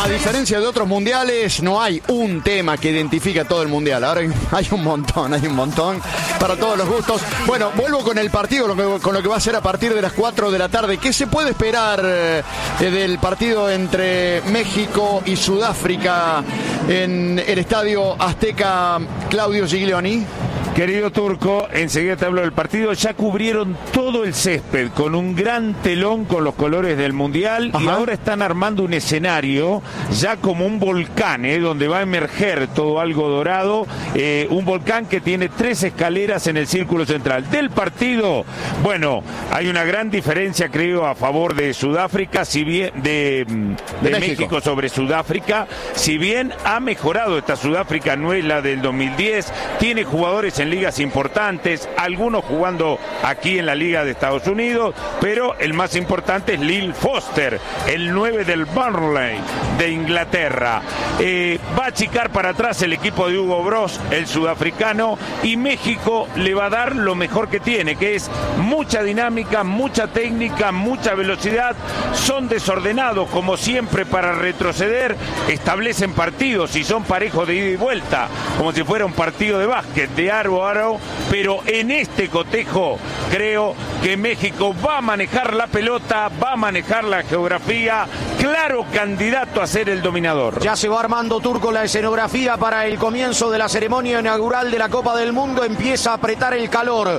A diferencia de otros mundiales, no hay un tema que identifique a todo el mundial. Ahora hay un montón para todos los gustos. Bueno, vuelvo con el partido, con lo que va a ser a partir de las 4 de la tarde. ¿Qué se puede esperar del partido entre México y Sudáfrica en el Estadio Azteca, Claudio Giglioni? Querido Turco, enseguida te hablo del partido. Ya cubrieron todo el césped con un gran telón con los colores del Mundial. Ajá. Y ahora están armando un escenario ya como un volcán, donde va a emerger todo algo dorado. Un volcán que tiene 3 escaleras en el círculo central. Del partido, bueno, hay una gran diferencia, creo, a favor de Sudáfrica, si bien de México sobre Sudáfrica. Si bien ha mejorado esta Sudáfrica, no es la del 2010, tiene jugadores en ligas importantes, algunos jugando aquí en la Liga de Estados Unidos, pero el más importante es Lil Foster, el 9 del Burnley de Inglaterra. Va a achicar para atrás el equipo de Hugo Broos, el sudafricano, y México le va a dar lo mejor que tiene, que es mucha dinámica, mucha técnica, mucha velocidad. Son desordenados como siempre para retroceder, establecen partidos y son parejos de ida y vuelta, como si fuera un partido de básquet, de aro, pero en este cotejo creo que México va a manejar la pelota, va a manejar la geografía, claro candidato a ser el dominador. Ya se va armando, Turco, la escenografía para el comienzo de la ceremonia inaugural de la Copa del Mundo. Empieza a apretar el calor.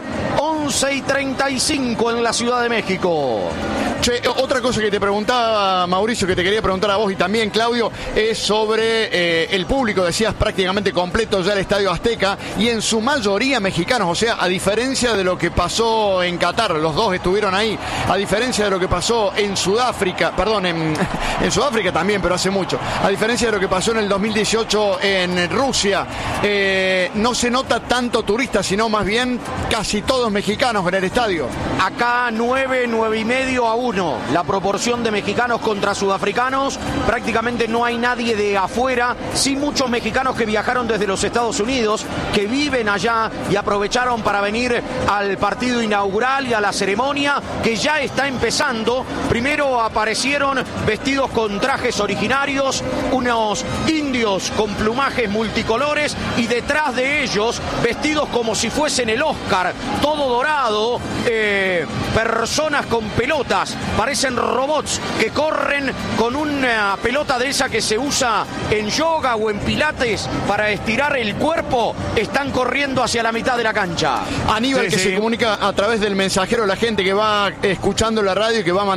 11:35 en la Ciudad de México. Che, otra cosa que te preguntaba, Mauricio, que te quería preguntar a vos y también, Claudio, es sobre el público. Decías prácticamente completo ya el Estadio Azteca y en su mayoría mexicanos. O sea, a diferencia de lo que pasó en Qatar, los dos estuvieron ahí, a diferencia de lo que pasó en Sudáfrica, perdón, en Sudáfrica también, pero hace mucho, a diferencia de lo que pasó en el 2018 en Rusia, no se nota tanto turista, sino más bien casi todos mexicanos en el estadio. Acá 9,5 a 1. La proporción de mexicanos contra sudafricanos, prácticamente no hay nadie de afuera, sí muchos mexicanos que viajaron desde los Estados Unidos, que viven allá y aprovecharon para venir al partido inaugural y a la ceremonia que ya está empezando. Primero aparecieron vestidos con trajes originarios, unos indios con plumajes multicolores y detrás de ellos vestidos como si fuesen el Oscar, todo dorado, personas con pelotas. Parecen robots que corren con una pelota de esa que se usa en yoga o en pilates para estirar el cuerpo. Están corriendo hacia la mitad de la cancha. Aníbal, sí, que se comunica a través del mensajero, la gente que va escuchando la radio y que va